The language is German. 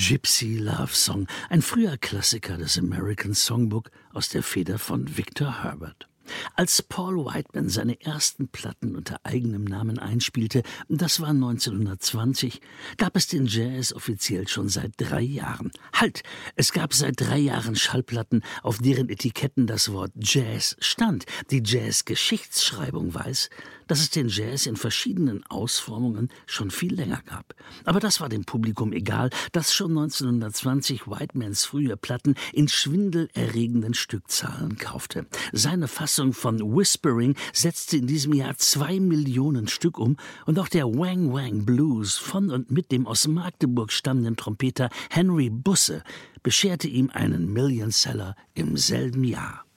Gypsy Love Song, ein früher Klassiker des American Songbook aus der Feder von Victor Herbert. Als Paul Whiteman seine ersten Platten unter eigenem Namen einspielte, das war 1920, gab es den Jazz offiziell schon seit 3 Jahren. Halt! Es gab seit 3 Jahren Schallplatten, auf deren Etiketten das Wort Jazz stand. Die Jazz-Geschichtsschreibung weiß, dass es den Jazz in verschiedenen Ausformungen schon viel länger gab. Aber das war dem Publikum egal, das schon 1920 Whitemans frühe Platten in schwindelerregenden Stückzahlen kaufte. Seine Fassung von Whispering setzte in diesem Jahr 2 Millionen Stück um und auch der Wang Wang Blues von und mit dem aus Magdeburg stammenden Trompeter Henry Busse bescherte ihm einen Millionseller im selben Jahr.